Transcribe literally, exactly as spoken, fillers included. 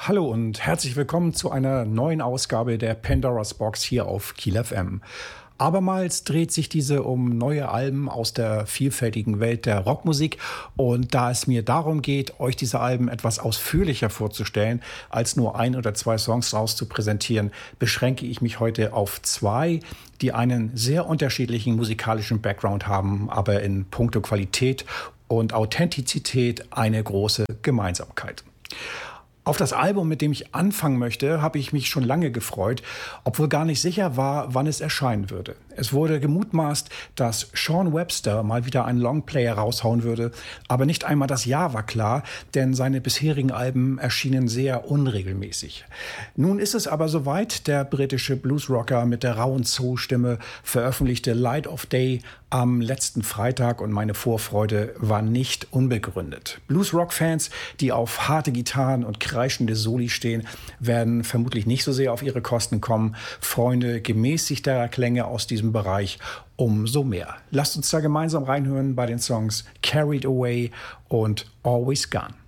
Hallo und herzlich willkommen zu einer neuen Ausgabe der Pandora's Box hier auf Kiel F M. Abermals dreht sich diese um neue Alben aus der vielfältigen Welt der Rockmusik. Und da es mir darum geht, euch diese Alben etwas ausführlicher vorzustellen, als nur ein oder zwei Songs daraus zu präsentieren, beschränke ich mich heute auf zwei, die einen sehr unterschiedlichen musikalischen Background haben, aber in puncto Qualität und Authentizität eine große Gemeinsamkeit. Auf das Album, mit dem ich anfangen möchte, habe ich mich schon lange gefreut, obwohl gar nicht sicher war, wann es erscheinen würde. Es wurde gemutmaßt, dass Sean Webster mal wieder einen Longplay raushauen würde, aber nicht einmal das Jahr war klar, denn seine bisherigen Alben erschienen sehr unregelmäßig. Nun ist es aber soweit, der britische Bluesrocker mit der rauen Soul-Stimme veröffentlichte Light of Day am letzten Freitag und meine Vorfreude war nicht unbegründet. Bluesrock-Fans, die auf harte Gitarren und kreischende Soli stehen, werden vermutlich nicht so sehr auf ihre Kosten kommen. Freunde gemäßigter Klänge aus diesem Bereich umso mehr. Lasst uns da gemeinsam reinhören bei den Songs Carried Away und Always Gone.